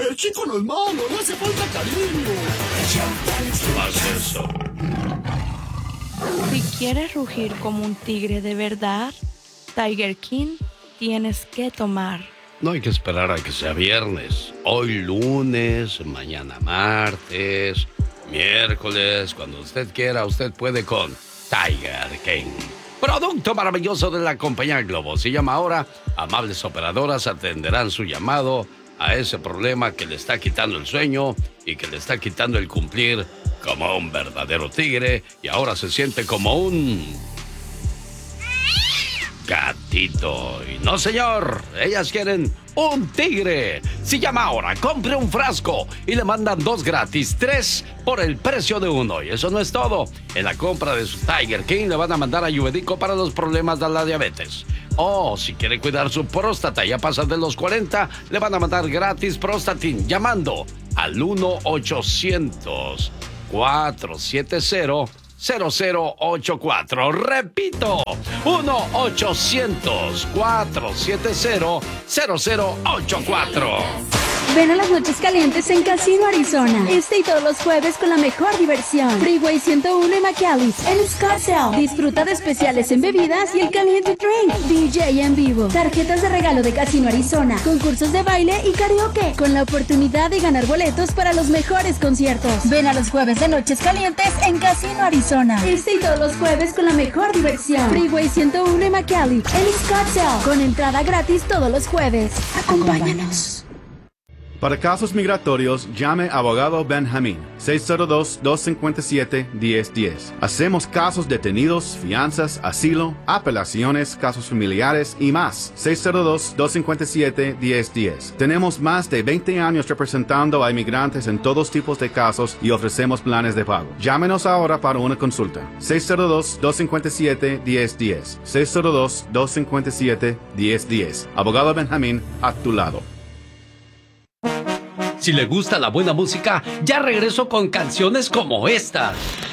El chico no es malo, no hace falta cariño. Haz eso. Si quieres rugir como un tigre de verdad, Tiger King tienes que tomar. No hay que esperar a que sea viernes. Hoy lunes, mañana martes, miércoles, cuando usted quiera, usted puede con Tiger King. Producto maravilloso de la compañía Globo. Si llama ahora, amables operadoras atenderán su llamado a ese problema que le está quitando el sueño y que le está quitando el cumplir como un verdadero tigre y ahora se siente como un gatito. Y no, señor, ellas quieren un tigre. Si llama ahora, compre un frasco y le mandan 2 gratis, 3 por el precio de 1. Y eso no es todo. En la compra de su Tiger King le van a mandar ayurvédico para los problemas de la diabetes. O si quiere cuidar su próstata, ya pasa de los 40, le van a mandar gratis Prostatin llamando al 1-800-470-0084. Repito, 1-800-470-0084. Ven a las noches calientes en Casino Arizona. Este y todos los jueves con la mejor diversión. Freeway 101 y McAllis en Scottsdale. Disfruta de especiales en bebidas y el caliente drink. DJ en vivo. Tarjetas de regalo de Casino Arizona. Concursos de baile y karaoke. Con la oportunidad de ganar boletos para los mejores conciertos. Ven a los jueves de noches calientes en Casino Arizona. Este y todos los jueves con la mejor diversión. Freeway 101 y McAllis en Scottsdale. Con entrada gratis todos los jueves. Acompáñanos. Para casos migratorios, llame a Abogado Benjamín, 602-257-1010. Hacemos casos detenidos, fianzas, asilo, apelaciones, casos familiares y más. 602-257-1010. Tenemos más de 20 años representando a inmigrantes en todos tipos de casos y ofrecemos planes de pago. Llámenos ahora para una consulta. 602-257-1010. 602-257-1010. Abogado Benjamín, a tu lado. Si le gusta la buena música, ya regreso con canciones como estas.